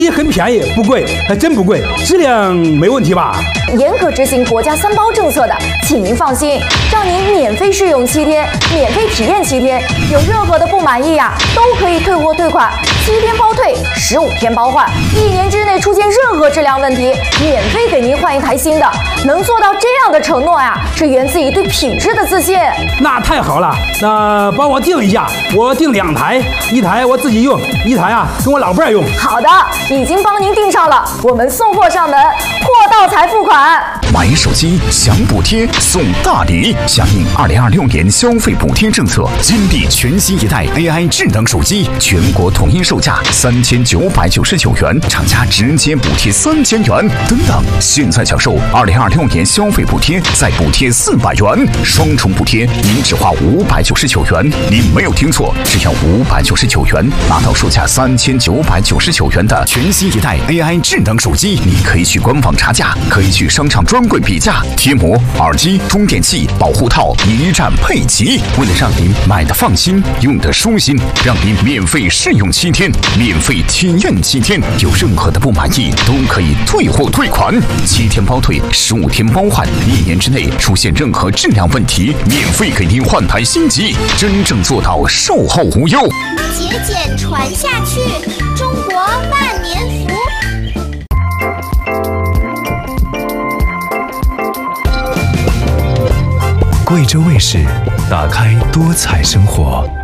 也很便宜，不贵，还真不贵，质量没问题吧？ 严格执行国家3包政策的，请您放心，让您免费试用7天，免费体验7天，有任何的不满意呀，都可以退货退款，7天包退，15天包换，1年之内出现任何质量问题，免费给您换一台新的。能做到这样的承诺呀，是源自于对品质的自信。 那太好了，那帮我订一下，我订2台，1台我自己用，1台啊跟我老伴儿用。 好的，已经帮您订上了，我们送货上门，货到才付款。 买手机享补贴送大礼，响应2026年消费补贴政策，金地全新一代 AI 智能手机，全国统一售价3999元，厂家直接补贴3000元。等等，现在享受2026年消费补贴，再补贴400元，双重补贴，您只花599元。您没有听错，只要599元，拿到售价3999元的全新一代 AI 智能手机。你可以去官网查价，可以去商场专柜比价，贴膜、耳机、充电器、保护套一站配齐。为了让您买的放心，用的舒心，让您免费试用7天，免费体验7天，有任何的不满意都可以退货退款，7天包退，15天包换，1年之内出现任何质量问题，免费给您换台新机，真正做到售后无忧。 节俭传下去，中国万年福。 贵州卫视，打开多彩生活。